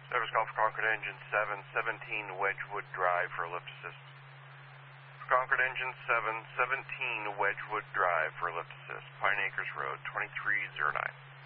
Service call for Concord Engine 717 Wedgewood Drive for lift assist. Concord Engine 717 Wedgewood Drive for lift assist. Pine Acres Road 2309.